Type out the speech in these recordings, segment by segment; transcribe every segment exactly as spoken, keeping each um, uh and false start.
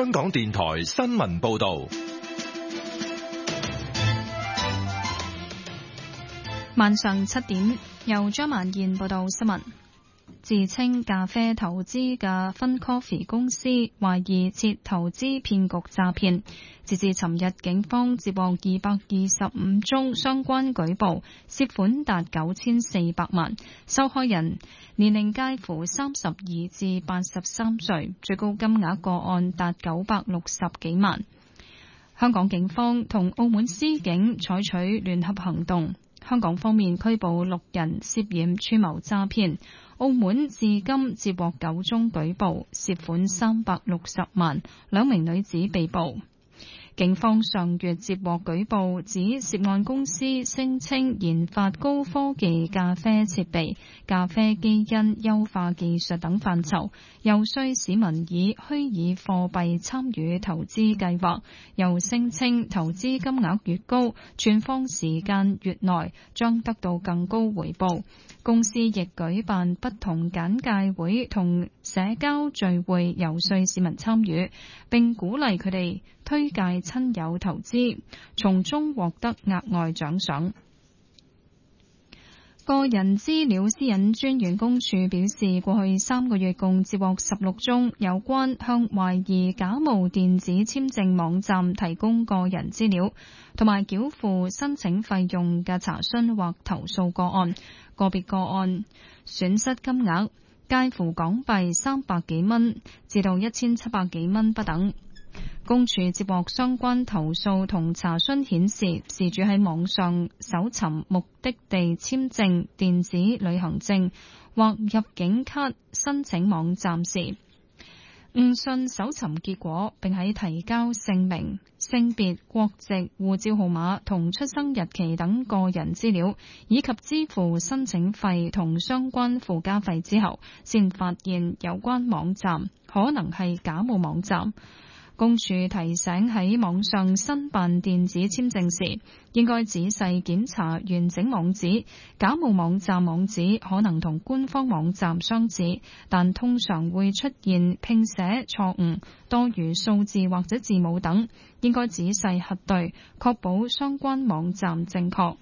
香港電台新聞報道。 晚上七點，由張曼燕報道新聞。自稱咖啡投資嘅 Fun Coffee 公司懷疑設投資騙局詐騙，截至尋日，警方接獲二百二十五宗相關舉報，涉款達九千四百萬，受害人年齡介乎三十二至八十三歲，最高金額個案達九百六十幾萬。香港警方同澳門司警採取聯合行動，香港方面拘捕六人涉嫌串謀詐騙，澳門至今接獲九宗舉報，涉款三百六十萬，兩名女子被捕。警方上月接獲舉報，指涉案公司聲稱研發高科技咖啡設備、咖啡基因優化技術等範疇，遊說市民以虛擬貨幣參與投資計劃，又聲稱投資金額越高，存放時間越耐，將得到更高回報。公司亦舉辦不同簡介會同社交聚會，遊說市民參與，並鼓勵佢哋推介親友投資，從中獲得額外獎賞。個人資料私隱專員公署表示，過去三個月共接獲十六宗有關向懷疑假冒電子簽證網站提供個人資料同埋繳付申請費用嘅查詢或投訴個案，個別個案損失金額介乎港幣三百幾蚊至到一千七百幾蚊不等。公署接獲相關投訴同查詢顯示，事主喺網上搜尋目的地簽證、電子旅行證或入境卡申請網站時，誤信搜尋結果，並喺提交姓名、性別、國籍、護照號碼同出生日期等個人資料，以及支付申請費同相關附加費之後，先發現有關網站可能係假冒網站。公署提醒喺網上申辦電子簽證時，應該仔細檢查完整網址。假冒網站網址可能同官方網站相似，但通常會出現拼寫錯誤、多餘數字或者字母等，應該仔細核對，確保相關網站正確。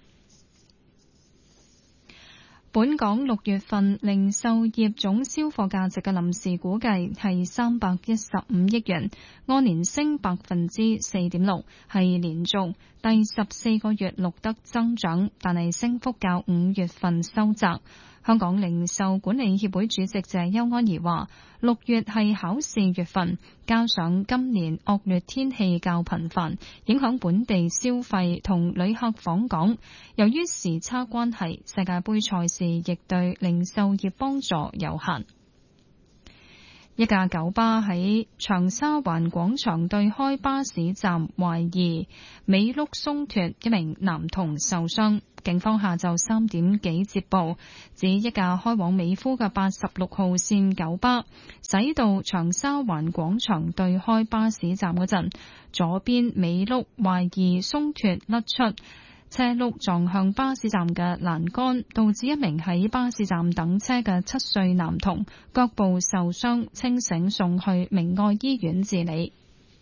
本港六月份零售業總銷貨價值嘅臨時估計係三百一十五億元，按年升百分之四點六，係連續第十四個月錄得增長，但係升幅較五月份收窄。香港零售管理協會主席謝邱安儀話，六月係考試月份，加上今年惡劣天氣較頻繁，影響本地消費同旅客訪港。由於時差關係，世界盃賽事亦對零售業幫助有限。一架九巴喺長沙灣廣場對開巴士站懷疑尾轆鬆脱，一名男童受傷。警方下晝三點幾接報，指一架開往美孚嘅八十六號線九巴駛到長沙灣廣場對開巴士站嗰陣，左邊尾轆懷疑鬆脱甩出，車轆撞向巴士站嘅欄杆，導致一名喺巴士站等車嘅七歲男童腳部受傷，清醒送去明愛醫院治理。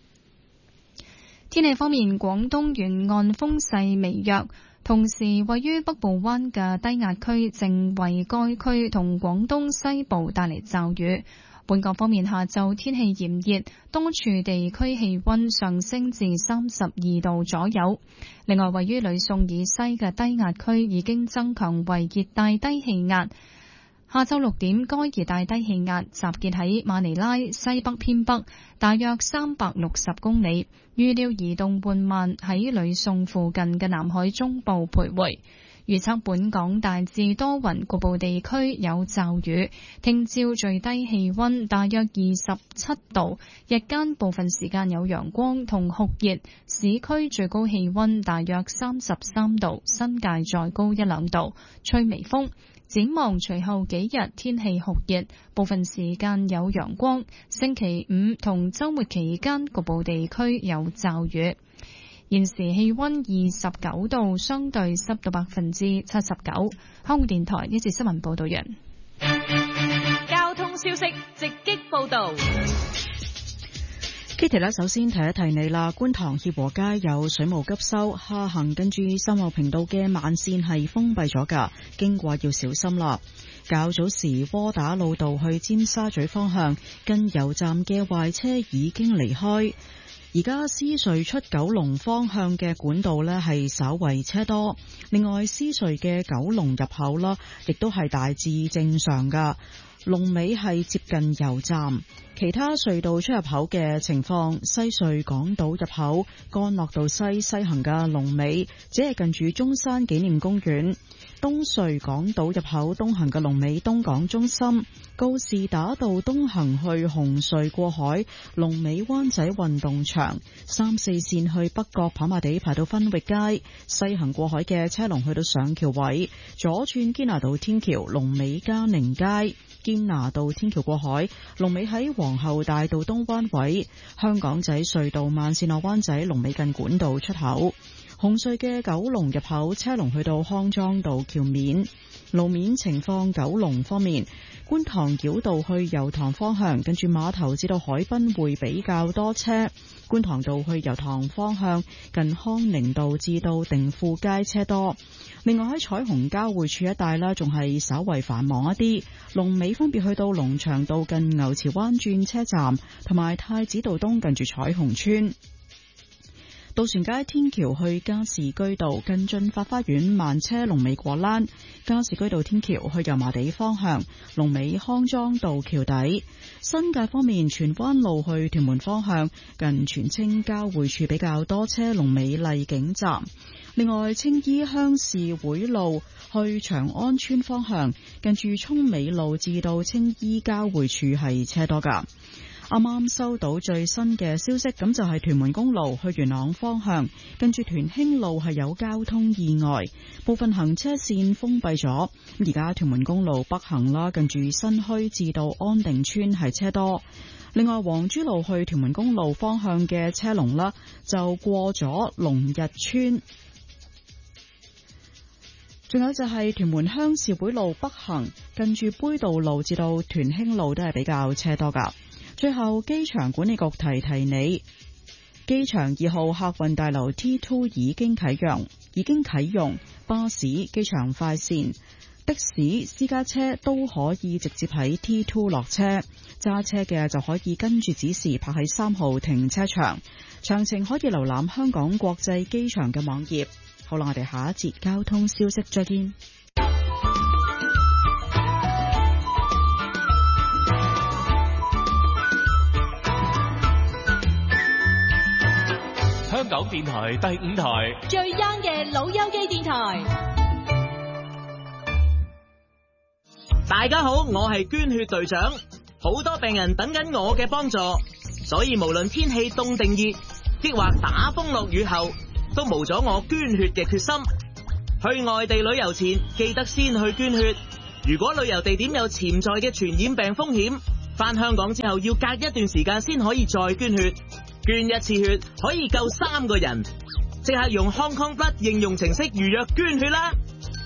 天氣方面，廣東沿岸風勢微弱，同時位於北部灣嘅低壓區正為該區同廣東西部帶嚟驟雨。本港方面，下晝天氣炎熱，多處地區氣溫上升至三十二度左右。另外，位於呂宋以西嘅低壓區已經增強為熱帶低氣壓。下晝六點，該熱帶低氣壓集結喺馬尼拉西北偏北，大約三百六十公里，預料移動緩慢喺呂宋附近嘅南海中部徘徊。預測本港大致多雲，局部地區有驟雨。聽朝最低氣溫大約二十七度，日間部分時間有陽光同酷熱，市區最高氣溫大約三十三度，新界再高一兩度，吹微風。展望隨後幾日天氣酷熱，部分時間有陽光。星期五同週末期間局部地區有驟雨。現時氣溫二十九度，相對濕度百分之七十九。香港電台呢節新聞報道完。 交通消息直擊報道。 Kitty 呢，首先提一提你啦，觀塘協和街有水務急修，下行跟住秀茂坪道嘅慢線係封閉咗㗎，經過要小心啦。較早時窩打老道去尖沙咀方向，近油站嘅壞車已經離開。而家獅隧出九龍方向嘅管道呢係稍為車多，另外獅隧嘅九龍入口啦，亦都係大致正常㗎。龍尾係接近油站，其他隧道出入口嘅情況，西隧港島入口干諾道西西行嘅龍尾只係近住中山紀念公園，東隧港島入口東行嘅龍尾東港中心，告士打道東行去紅隧過海龍尾灣仔運動場，三四線去北角跑馬地排到分域街，西行過海嘅車龍去到上橋位，左轉堅拿道天橋龍尾嘉寧街，堅拿道天橋過海龍尾喺皇后大道東灣位，香港仔隧道慢線落灣仔龍尾近管道出口，紅隧嘅九龍入口車龍去到康莊道橋面。路面情況，九龍方面，觀塘繞道去油塘方向跟住碼頭至到海濱會比較多車，觀塘道去油塘方向近康寧道至到定富街車多。另外喺彩虹交匯處一帶啦，仲係稍為繁忙一啲，龍尾分別去到龍翔道近牛池灣轉車站同埋太子道東近住彩虹村。渡船街天橋去加士居道近駿發花園慢車龍尾過欄，加士居道天橋去油麻地方向龍尾康莊道橋底。新界方面，荃灣路去屯門方向近荃青交匯處比較多車龍尾麗景站。另外，青衣鄉事會路去長安村方向近住涌尾路至到青衣交匯處係車多噶。啱啱收到最新嘅消息，咁就係屯門公路去元朗方向，跟住屯興路係有交通意外，部分行車線封閉咗。而家屯門公路北行啦，跟住新墟至到安定村係車多。另外，黃珠路去屯門公路方向嘅車龍啦，就過咗龍日村。仲有就係屯門鄉事會路北行，跟住杯渡路至到屯興路都係比較車多噶。最後，機場管理局提提你，機場二號客運大樓 T 二 已經啟用，已經啟用巴士、機場快線、的士、私家車都可以直接喺 T 二 落車，揸車嘅就可以跟住指示泊喺三號停車場。詳情可以瀏覽香港國際機場嘅網頁。好啦，我哋下一節交通消息再見。 香港電台第五台最 young 嘅老友記電台。 大家好，我係捐血隊長，好多病人等緊我嘅幫助，所以無論天氣凍定熱，抑或打風落雨後，都無咗我捐血嘅決心。去外地旅遊前，記得先去捐血。如果旅遊地點有潛在嘅傳染病風險，返香港之後要隔一段時間先可以再捐血。捐一次血可以救三個人，即刻用 Hong Kong Blood 應用程式預約捐血啦！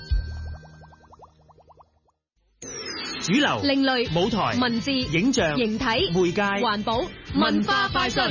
主流、 另類、 舞台、 文字、 影像、 形體、 媒介、 環保、文化快訊。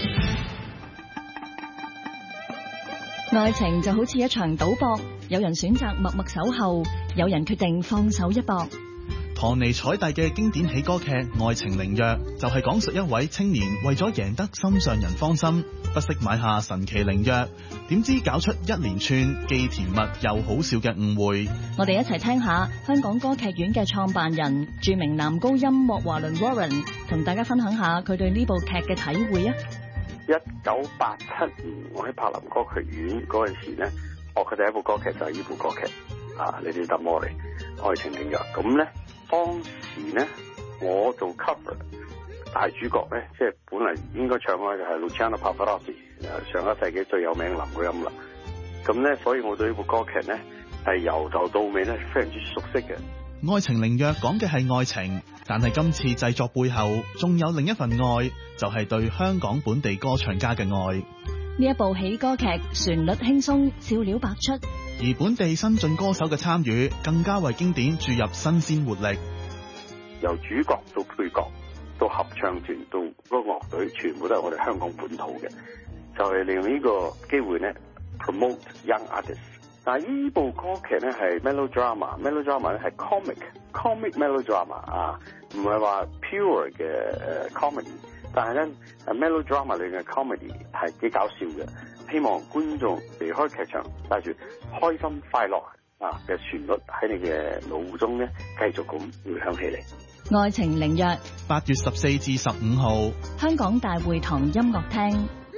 愛情就好似一場賭博，有人選擇默默守候，有人決定放手一搏。 唐尼彩蒂嘅經典喜歌劇《愛情靈藥》就係講述一位青年為咗贏得心上人芳心，不惜買下神奇靈藥，點知搞出一連串既甜蜜又好笑嘅誤會。 我哋一齊聽下香港歌劇院嘅創辦人、著名男高音莫華倫 Warren 同大家分享下佢對呢部劇嘅體會啊！ 一九八七年我喺柏林歌劇院嗰陣時咧，我嘅第一部歌劇就係呢部歌劇啊，你哋答我嚟《愛情靈藥》。咁咧當時咧我做 cover 大主角咧，即係本嚟應該唱開嘅係 Luciano Pavarotti，上一世紀最有名男高音啦。咁咧所以我對呢部歌劇咧係由頭到尾咧非常之熟悉嘅。 《愛情靈藥》講嘅係愛情，但係今次製作背後仲有另一份愛，就係對香港本地歌唱家嘅愛。 呢一部喜歌劇旋律輕鬆，笑料百出， 而本地新晉歌手嘅參與更加為經典注入新鮮活力。 由主角到配角， 到合唱團到嗰個樂隊，全部都係我哋香港本土嘅，就係利用呢個機會咧 promote young artists。但係呢部歌劇咧係 melodrama，melodrama 咧係 comic，comic melodrama 啊，唔係話 pure 嘅誒 comedy，但係咧 melodrama 裏嘅 comedy 係幾搞笑嘅。希望觀眾離開劇場帶住開心快樂啊嘅旋律喺你嘅腦中咧繼續咁回響起嚟。 愛情靈藥， 八月十四至十五號， 香港大會堂音樂廳。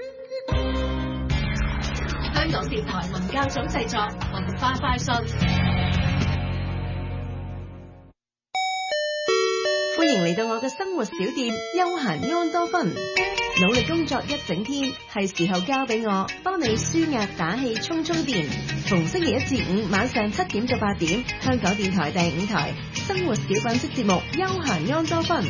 香港電台文教組製作，文化快訊。歡迎嚟到我嘅生活小店休閒安多芬。努力工作一整天，係時候交俾我，幫你舒壓打氣充充電。逢星期一至五晚上七點到八點，香港電台第五台生活小品式節目休閒安多芬。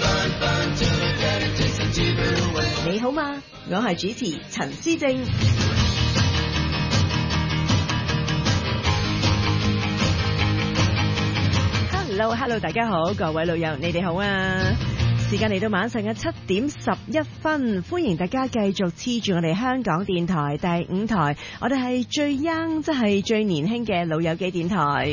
你好嗎？我係主持陳思正。Hello Hello， 大家好，各位老友，你哋好啊！時間嚟到晚上嘅七點十一分，歡迎大家繼續黐住我哋香港電台第五台，我哋係最 young， 即係最年輕嘅老友記電台。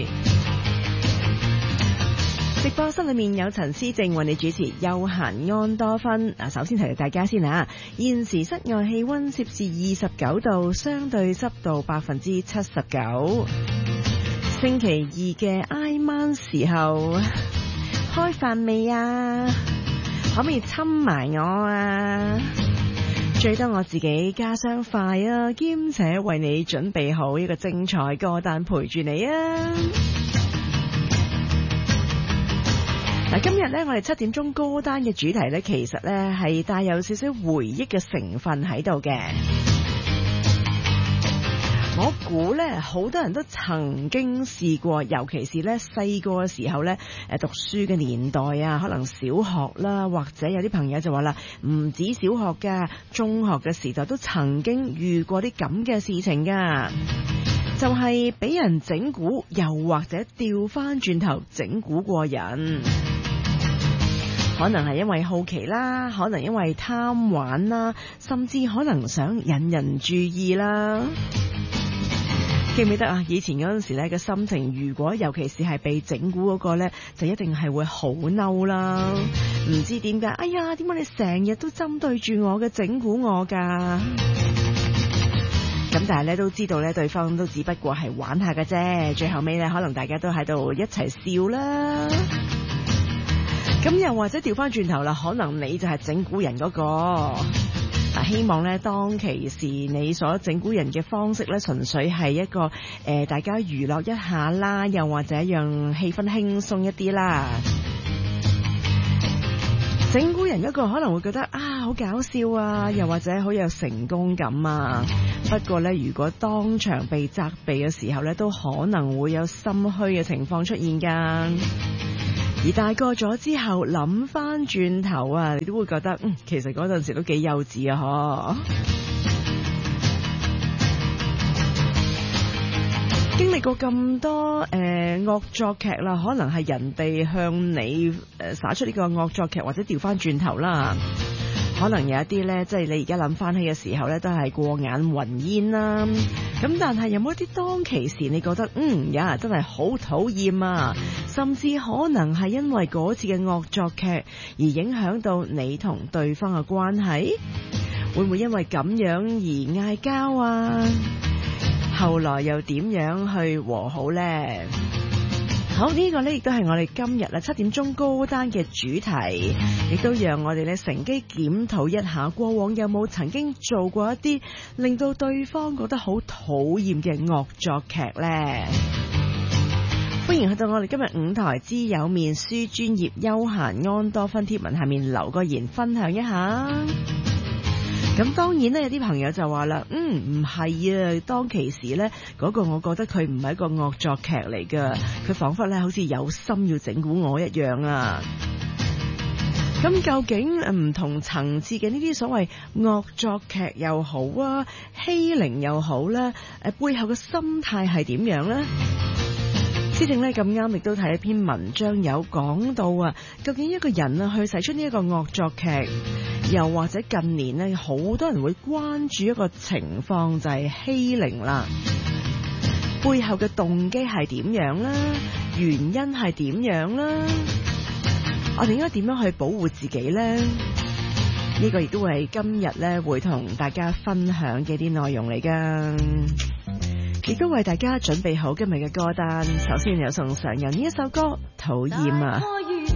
直播室裏面有陳思正為你主持休閒安多芬。嗱，首先提提大家先啊，現時室外氣溫攝氏二十九度，相對濕度百分之七十九。星期二嘅挨晚時候，開飯未啊？可唔可以侵埋我啊？最多我自己加雙筷啊，兼且為你準備好一個精彩歌單陪住你啊！嗱，今日咧我哋七點鐘歌單嘅主題咧，其實咧係帶有少少回憶嘅成分喺度嘅。我估咧，好多人都曾經試過，尤其是咧細個嘅時候咧，誒讀書嘅年代啊，可能小學啦，或者有啲朋友就話啦，唔止小學㗎，中學嘅時代都曾經遇過啲咁嘅事情㗎，就係俾人整蠱，又或者調翻轉頭整蠱過人。可能係因為好奇啦，可能因為貪玩啦，甚至可能想引人注意啦。記唔記得啊？以前嗰陣時咧嘅心情，如果尤其是係被整蠱嗰個咧，就一定係會好嬲啦。唔知點解，哎呀，點解你成日都針對住我嘅，整蠱我噶？咁但係咧都知道咧，對方都只不過係玩下嘅啫。最後尾咧，可能大家都喺度一齊笑啦。咁又或者調翻轉頭啦，可能你就係整蠱人嗰個。希望咧，當其時你所整蠱人嘅方式咧，純粹係一個誒、呃，大家娛樂一下啦，又或者讓氣氛輕鬆一啲啦。整蠱人嗰個可能會覺得啊，好搞笑啊，又或者好有成功感啊。不過咧，如果當場被責備嘅時候咧，都可能會有心虛嘅情況出現噶。而大個咗之後諗翻轉頭啊，你都會覺得嗯，其實嗰陣時都幾幼稚啊，嗬！經歷過咁多誒惡作劇啦，可能係人哋向你誒灑出呢個惡作劇，或者調翻轉頭啦。可能有一啲咧，即係你而家諗翻起嘅時候咧，都係過眼雲煙啦。咁但係有冇一啲當其時你覺得嗯呀真係好討厭啊，甚至可能係因為嗰次嘅惡作劇而影響到你同對方嘅關係？會唔會因為咁樣而嗌交啊？後來又點樣去和好呢？好，呢個呢亦都係我哋今日啊七點鐘歌單嘅主題，亦都讓我哋呢乘機檢討一下過往有冇曾經做過一啲令到對方覺得好討厭嘅惡作劇呢？歡迎去到我哋今日五台之有面書專頁休閒安多芬貼文下面留個言分享一下。咁當然咧，有啲朋友就話啦，嗯，唔係啊，當其時咧，嗰個我覺得佢唔係一個惡作劇嚟噶，佢仿佛咧好似有心要整蠱我一樣啊。咁究竟唔同層次嘅呢啲所謂惡作劇又好啊，欺凌又好啦，誒背後嘅心態係點樣咧？ 施政呢咁啱亦都睇一篇文章有講到啊，究竟一個人啊去使出呢一個惡作劇，又或者近年呢好多人會關注一個情況，就係欺凌啦，背後嘅動機係點樣啦，原因係點樣啦，我哋應該點樣去保護自己呢？呢個亦都係今日呢會同大家分享嘅啲內容嚟噶，亦都為大家準備好今日嘅歌單。首先有送上人呢一首歌《討厭》啊。